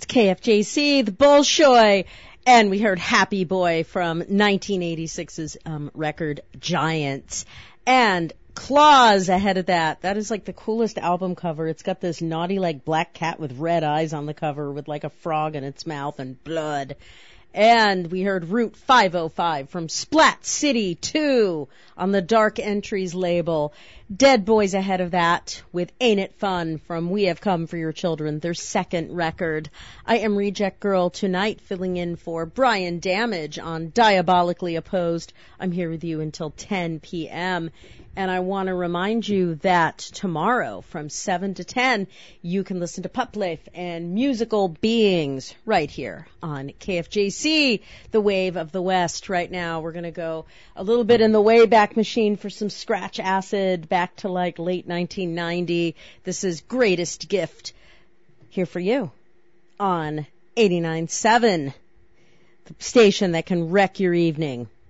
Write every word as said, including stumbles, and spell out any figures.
K F J C, the Bolshoi, and we heard Happy Boy from nineteen eighty-six's um, record Giants. And Claws ahead of that. That is like the coolest album cover. It's got this naughty like black cat with red eyes on the cover with like a frog in its mouth and blood. And we heard Route five oh five from Splat City two on the Dark Entries label. Dead Boys ahead of that with Ain't It Fun from We Have Come for Your Children, their second record. I am Reject Girl tonight, filling in for Brian Damage on Diabolically Opposed. I'm here with you until ten p.m. And I want to remind you that tomorrow from seven to ten, you can listen to Pup Life and Musical Beings right here on K F J C, the Wave of the West. Right now, we're going to go a little bit in the Wayback Machine for some scratch acid back to like late nineteen ninety. This is Greatest Gift here for you on eighty-nine point seven, the station that can wreck your evening.